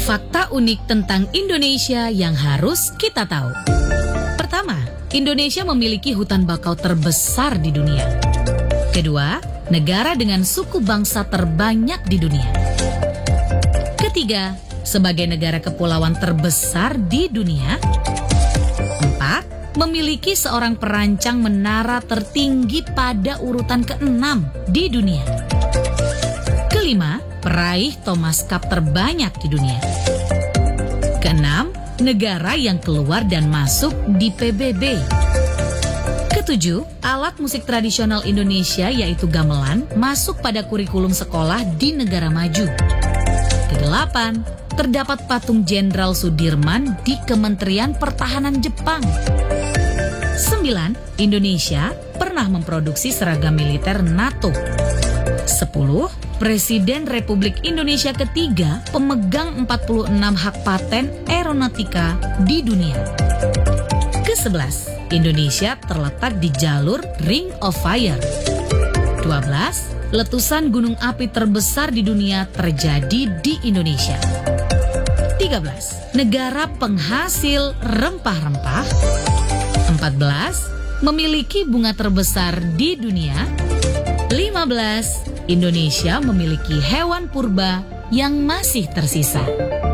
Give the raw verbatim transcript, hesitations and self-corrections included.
Fakta unik tentang Indonesia yang harus kita tahu. Pertama, Indonesia memiliki hutan bakau terbesar di dunia. Kedua, negara dengan suku bangsa terbanyak di dunia. Ketiga, sebagai negara kepulauan terbesar di dunia. Empat, memiliki seorang perancang menara tertinggi pada urutan keenam di dunia. Kelima, peraih Thomas Cup terbanyak di dunia. Keenam, negara yang keluar dan masuk di P B B. Ketujuh, alat musik tradisional Indonesia yaitu gamelan masuk pada kurikulum sekolah di negara maju. Kedelapan, terdapat patung Jenderal Sudirman di Kementerian Pertahanan Jepang. Sembilan, Indonesia pernah memproduksi seragam militer NATO. Sepuluh, Presiden Republik Indonesia ketiga pemegang empat puluh enam hak paten aeronautika di dunia. Kesebelas, Indonesia terletak di jalur Ring of Fire. Dua belas, letusan gunung api terbesar di dunia terjadi di Indonesia. Tiga belas, negara penghasil rempah-rempah. Empat belas, memiliki bunga terbesar di dunia. Lima belas, Indonesia memiliki hewan purba yang masih tersisa.